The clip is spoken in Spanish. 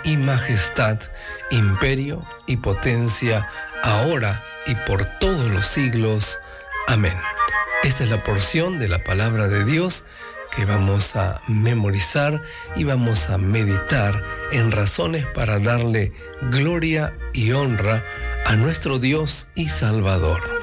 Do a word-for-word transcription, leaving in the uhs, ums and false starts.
y majestad, imperio y potencia, ahora y por todos los siglos. Amén. Esta es la porción de la palabra de Dios que vamos a memorizar y vamos a meditar en razones para darle gloria y honra a nuestro Dios y Salvador.